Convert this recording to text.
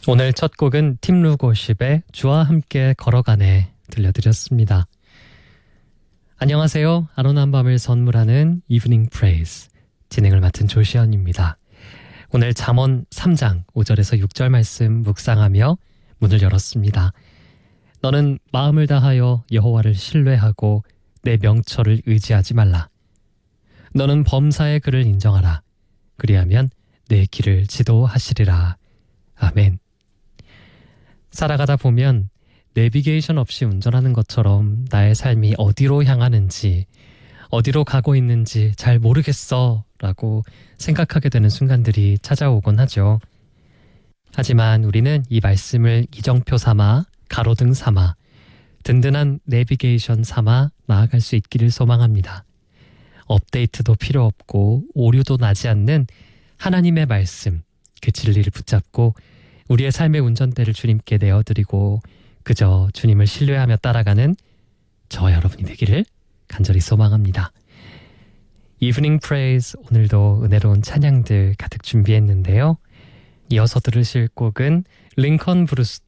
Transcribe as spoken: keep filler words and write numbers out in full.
오늘 첫 곡은 팀 루고십의 주와 함께 걸어가네 들려드렸습니다. 안녕하세요. 아로난 밤을 선물하는 이브닝 프레이즈 진행을 맡은 조시연입니다. 오늘 잠언 삼 장 오 절에서 육 절 말씀 묵상하며 문을 열었습니다. 너는 마음을 다하여 여호와를 신뢰하고 내 명철을 의지하지 말라. 너는 범사의 그를 인정하라. 그리하면 내 길을 지도하시리라. 아멘. 살아가다 보면 내비게이션 없이 운전하는 것처럼 나의 삶이 어디로 향하는지, 어디로 가고 있는지 잘 모르겠어 라고 생각하게 되는 순간들이 찾아오곤 하죠. 하지만 우리는 이 말씀을 이정표 삼아, 가로등 삼아, 든든한 내비게이션 삼아 나아갈 수 있기를 소망합니다. 업데이트도 필요 없고 오류도 나지 않는 하나님의 말씀, 그 진리를 붙잡고 우리의 삶의 운전대를 주님께 내어드리고 그저 주님을 신뢰하며 따라가는 저와 여러분이 되기를 간절히 소망합니다. 이브닝 프레이즈, 오늘도 은혜로운 찬양들 가득 준비했는데요. 이어서 들으실 곡은 링컨 브루스